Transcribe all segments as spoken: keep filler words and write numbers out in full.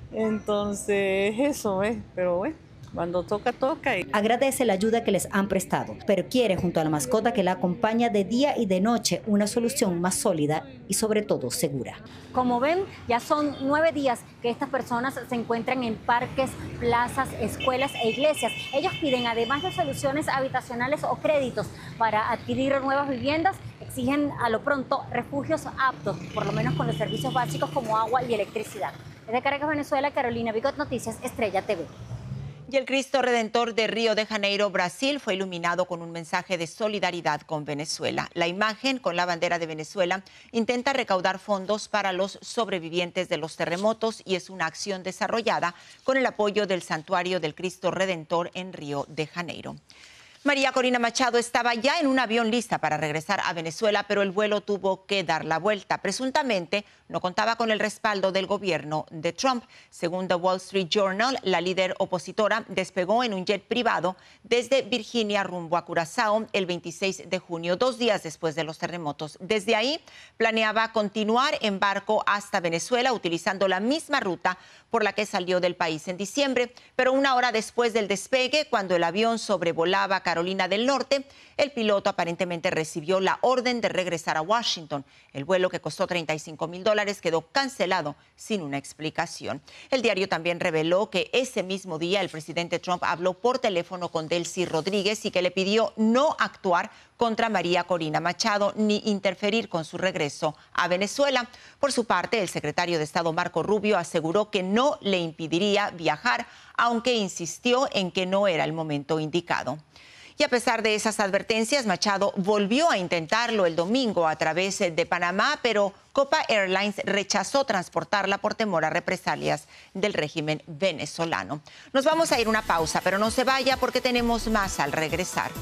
Entonces, eso es, pero bueno, cuando toca, toca. Y... Agradece la ayuda que les han prestado, pero quiere, junto a la mascota que la acompaña de día y de noche, una solución más sólida y sobre todo segura. Como ven, ya son nueve días que estas personas se encuentran en parques, plazas, escuelas e iglesias. Ellos piden, además de soluciones habitacionales o créditos para adquirir nuevas viviendas, exigen a lo pronto refugios aptos, por lo menos con los servicios básicos como agua y electricidad. Desde Caracas, Venezuela, Carolina Bigot, Noticias Estrella T V. Y el Cristo Redentor de Río de Janeiro, Brasil, fue iluminado con un mensaje de solidaridad con Venezuela. La imagen, con la bandera de Venezuela, intenta recaudar fondos para los sobrevivientes de los terremotos y es una acción desarrollada con el apoyo del Santuario del Cristo Redentor en Río de Janeiro. María Corina Machado estaba ya en un avión lista para regresar a Venezuela, pero el vuelo tuvo que dar la vuelta. Presuntamente no contaba con el respaldo del gobierno de Trump. Según The Wall Street Journal, la líder opositora despegó en un jet privado desde Virginia rumbo a Curazao el veintiséis de junio, dos días después de los terremotos. Desde ahí planeaba continuar en barco hasta Venezuela, utilizando la misma ruta por la que salió del país en diciembre, pero una hora después del despegue, cuando el avión sobrevolaba Carolina del Norte, el piloto aparentemente recibió la orden de regresar a Washington. El vuelo, que costó treinta y cinco mil dólares, quedó cancelado sin una explicación. El diario también reveló que ese mismo día el presidente Trump habló por teléfono con Delcy Rodríguez y que le pidió no actuar contra María Corina Machado ni interferir con su regreso a Venezuela. Por su parte, el secretario de Estado Marco Rubio aseguró que no le impediría viajar, aunque insistió en que no era el momento indicado. Y a pesar de esas advertencias, Machado volvió a intentarlo el domingo a través de Panamá, pero Copa Airlines rechazó transportarla por temor a represalias del régimen venezolano. Nos vamos a ir a una pausa, pero no se vaya porque tenemos más al regresar.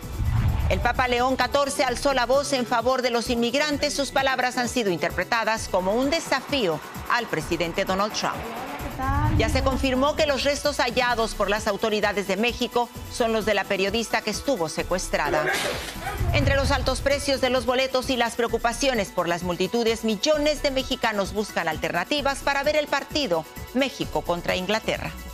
El Papa León catorce alzó la voz en favor de los inmigrantes. Sus palabras han sido interpretadas como un desafío al presidente Donald Trump. Ya se confirmó que los restos hallados por las autoridades de México son los de la periodista que estuvo secuestrada. Entre los altos precios de los boletos y las preocupaciones por las multitudes, millones de mexicanos buscan alternativas para ver el partido México contra Inglaterra.